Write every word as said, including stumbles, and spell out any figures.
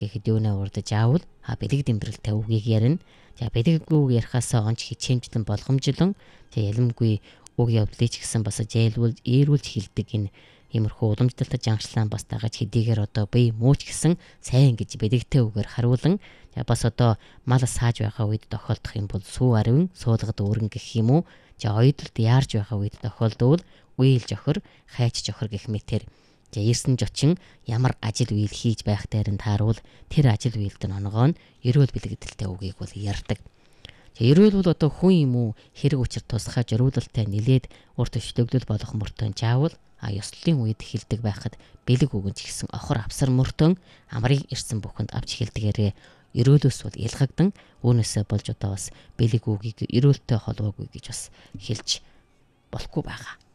гэхэд юунаа урдаж аавал а бэлэг дэмбэрэлтэй үгийг ярина. За бэлэг үг ярихаасаа онч хичээмжлэн болгомжлон за ялимгүй үг явдлыг ч гэсэн бас зэйлүүл eerүүлж хэлдэг энэ иймэрхүү уламжлалтай жаншлаан бас дагаж хэдийгээр одоо бие мууч гэсэн сайн гэж бэлэгтэй үгээр харуулan за бас одоо мал сааж байгаа үед тохиолдох юм бол сүү аривын суулгад өрн гэх юм уу. За ойдолд яарж байгаа үед тохиолдвол үйл жохор, хайч жохор гэх мэтэр за ирсэн жочин ямар ажил үйл хийж байх дайранд тааруул тэр ажил үйлд нь онгоо нь ерөөл бэлэгдэлтэй үгийг бол ярьдаг. За ерөөл бол одоо хүн юм уу хэрэг учир тусгай зориулалтай нилээд урт өчлөглөл болох мөртөө заавал а ёслолын үед хэлдэг байхад бэлэг үгэн ч гэсэн охор авсар мөртөө амрыг ирсэн бүхэнд авч хэлдгээрээ ерөөлөөс бол ялгагдан үүнээсээ болж одоо бас бэлэг үгийг ерөөлтэй холбоогүй гэж бас хэлж болохгүй байгаа.